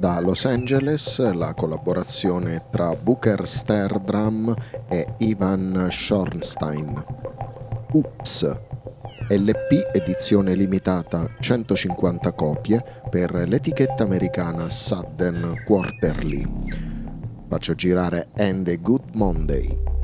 Da Los Angeles la collaborazione tra Booker Sterdrum e Ivan Schornstein. Oops, LP edizione limitata 150 copie per l'etichetta americana Sudden Quarterly. Faccio girare And a Good Monday.